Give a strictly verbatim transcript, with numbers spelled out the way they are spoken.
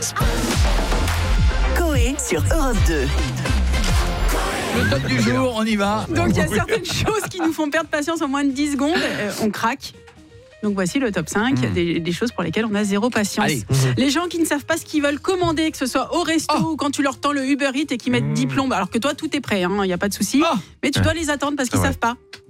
Coé sur Europe deux. Le top du jour, on y va. Donc il y a certaines choses qui nous font perdre patience en moins de dix secondes. Euh, on craque. Donc voici le top cinq mmh. des, des choses pour lesquelles on a zéro patience. Allez. Les gens qui ne savent pas ce qu'ils veulent commander, que ce soit au resto oh. ou quand tu leur tends le Uber Eats et qu'ils mettent mmh. dix plombes, alors que toi tout est prêt, il hein, n'y a pas de souci. Oh. Mais tu dois les attendre parce qu'ils ne ouais. savent pas.